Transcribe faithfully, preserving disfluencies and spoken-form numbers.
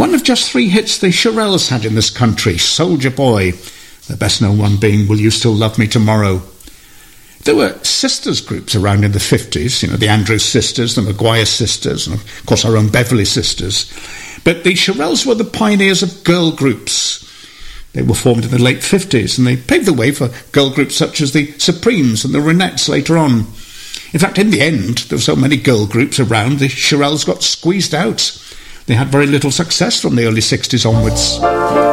One of just three hits the Shirelles had in this country, Soldier Boy, the best known one being Will You Still Love Me Tomorrow. There were sisters groups around in the fifties, you know, the Andrews Sisters, the Maguire Sisters, and of course our own Beverly Sisters. But the Shirelles were the pioneers of girl groups. They were formed in the late fifties, and they paved the way for girl groups such as the Supremes and the Ronettes later on. In fact, in the end, there were so many girl groups around, the Shirelles got squeezed out. They had very little success from the early sixties onwards.